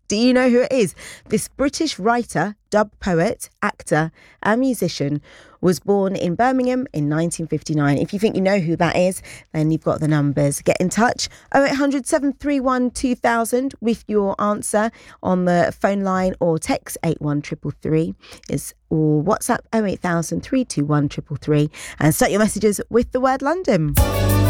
Do you know who it is? This British writer, dub poet, actor and musician was born in Birmingham in 1959. If you think you know who that is, then you've got the numbers. Get in touch 0800 731 2000 with your answer on the phone line, or text 81333 or WhatsApp 08000 321 333 and start your messages with the word London.